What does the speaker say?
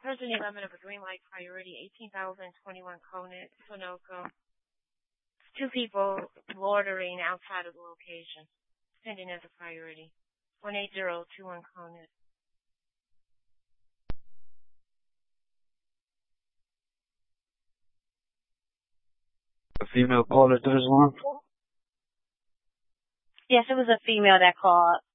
Person 11 of a green light priority, 18,021 Conant, Sunoco. 2 people loitering outside of the location. Pending as a priority. 18021 Conant. A female caller to this one? Yes, it was a female that called.